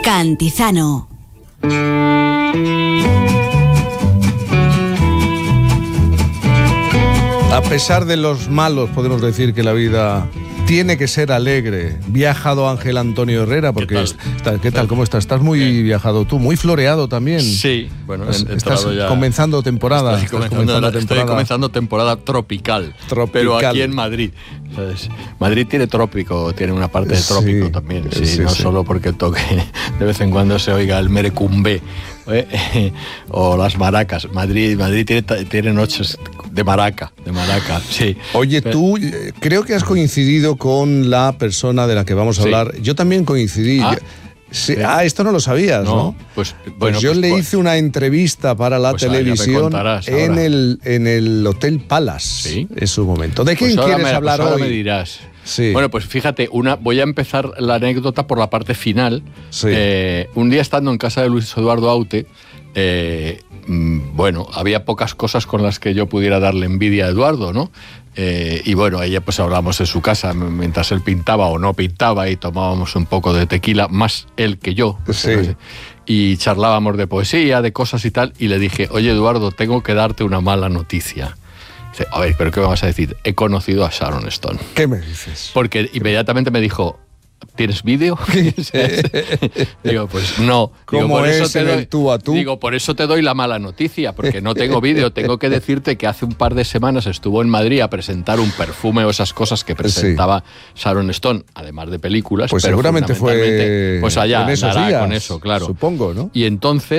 Cantizano. A pesar de los malos, podemos decir que la vida tiene que ser alegre. Viajado Ángel Antonio Herrera, porque ¿Qué tal? ¿Cómo estás? Estás muy viajado tú, muy floreado también. Sí, bueno, estás comenzando temporada. Estoy comenzando temporada tropical, pero aquí en Madrid. ¿Sabes? Madrid tiene trópico, tiene una parte de trópico también, no solo porque toque de vez en cuando se oiga el merecumbé o las maracas. Madrid tiene noches de maraca, sí. Oye, tú creo que has coincidido con la persona de la que vamos a hablar. Yo también coincidí. Sí. Esto no lo sabías, ¿no? Pues yo le hice una entrevista para la televisión en el Hotel Palace en su momento. ¿De quién quieres hablar hoy? Ahora me dirás. Sí. Bueno, pues fíjate, voy a empezar la anécdota por la parte final. Sí. Un día estando en casa de Luis Eduardo Aute, había pocas cosas con las que yo pudiera darle envidia a Eduardo, ¿no? Y bueno, ella pues hablamos de su casa mientras él pintaba o no pintaba y tomábamos un poco de tequila, más él que yo. Sí. Y charlábamos de poesía, de cosas y tal, y le dije, oye Eduardo, tengo que darte una mala noticia. Dice, a ver, ¿pero qué me vas a decir? He conocido a Sharon Stone. ¿Qué me dices? Porque inmediatamente me dijo, ¿tienes vídeo? Digo, pues no. ¿Cómo es en el tú a tú? Digo, por eso te doy la mala noticia, porque no tengo vídeo. Tengo que decirte que hace un par de semanas estuvo en Madrid a presentar un perfume o esas cosas que presentaba Sharon Stone, además de películas. Pues pero seguramente fue pues allá en esos andará días, con eso, claro. Supongo, ¿no? Y entonces